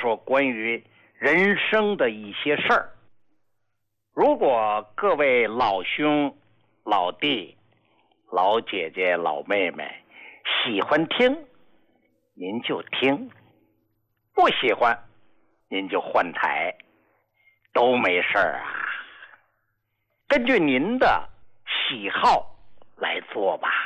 说关于人生的一些事儿。如果各位老兄、老弟、老姐姐、老妹妹喜欢听，您就听；不喜欢，您就换台，都没事儿啊。根据您的喜好来做吧。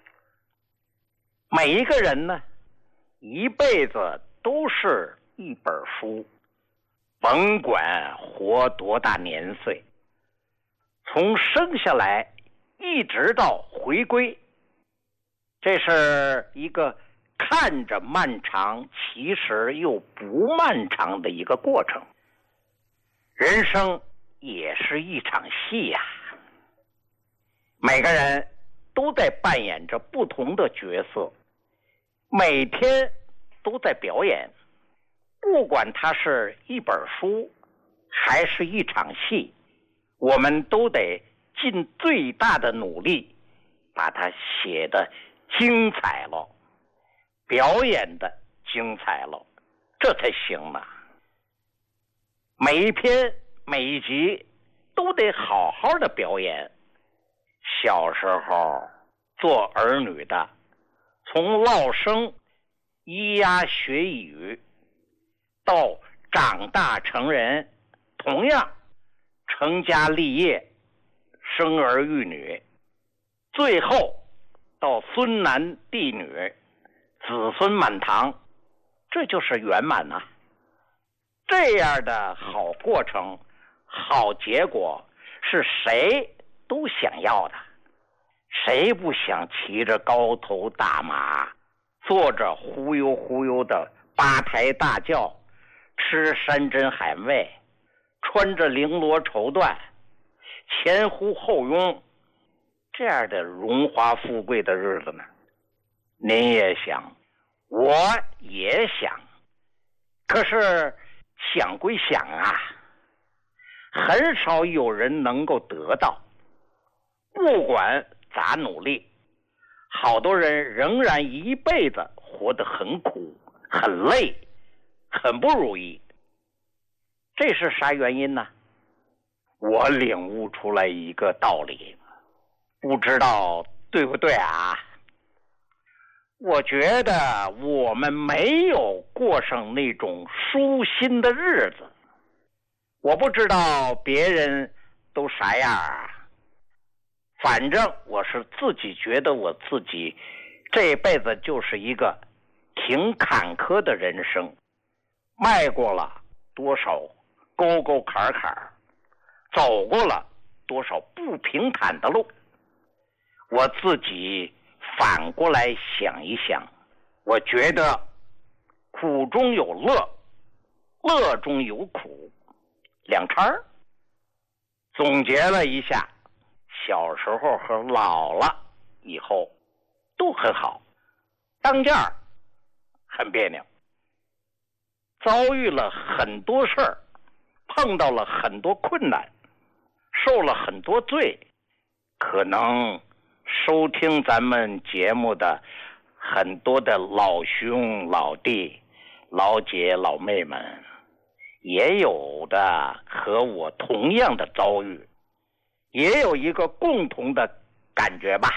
每一个人呢，一辈子都是一本书，甭管活多大年岁，从生下来一直到回归，这是一个看着漫长，其实又不漫长的一个过程。人生也是一场戏呀，每个人都在扮演着不同的角色，每天都在表演。不管它是一本书还是一场戏，我们都得尽最大的努力把它写得精彩了，表演的精彩了，这才行嘛。每一篇每一集都得好好的表演。小时候做儿女的，从落生咿呀学语到长大成人，同样成家立业，生儿育女，最后到孙男弟女，子孙满堂，这就是圆满啊。这样的好过程、好结果是谁都想要的。谁不想骑着高头大马，坐着忽悠忽悠的八抬大轿，吃山珍海味，穿着绫罗绸缎，前呼后拥，这样的荣华富贵的日子呢？您也想，我也想，可是想归想啊，很少有人能够得到。不管咋努力，好多人仍然一辈子活得很苦、很累、很不如意。这是啥原因呢？我领悟出来一个道理，不知道对不对啊？我觉得我们没有过上那种舒心的日子。我不知道别人都啥样啊，反正我是自己觉得我自己这辈子就是一个挺坎坷的人生，迈过了多少沟沟坎坎，走过了多少不平坦的路。我自己反过来想一想，我觉得苦中有乐，乐中有苦，两掺儿。总结了一下，小时候和老了以后都很好，当间儿很别扭，遭遇了很多事儿，碰到了很多困难，受了很多罪。可能收听咱们节目的很多的老兄老弟老姐老妹们，也有的和我同样的遭遇，也有一个共同的感觉吧。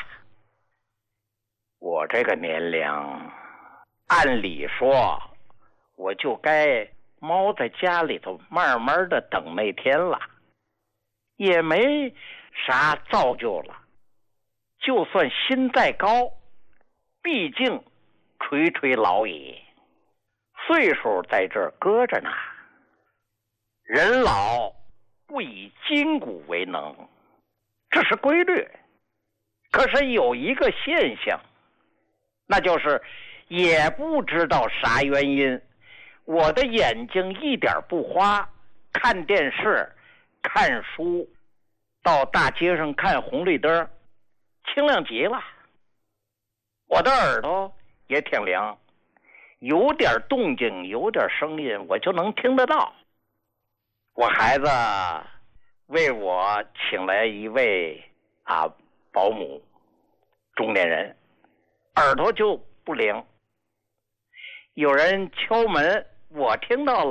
我这个年龄，按理说我就该猫在家里头慢慢的等那天了，也没啥造就了。就算心再高，毕竟垂垂老矣，岁数在这儿搁着呢。人老不以筋骨为能，这是规律。可是有一个现象，那就是也不知道啥原因，我的眼睛一点不花，看电视看书，到大街上看红绿灯，清亮极了。我的耳朵也挺灵，有点动静有点声音我就能听得到。我孩子为我请来一位保姆，中年人，耳朵就不灵，有人敲门我听到